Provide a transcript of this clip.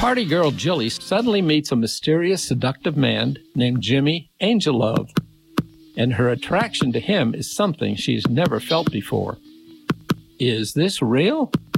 Party girl Jilly suddenly meets a mysterious, seductive man named Jimmy Angellove, and her attraction to him is something she's never felt before. Is this real?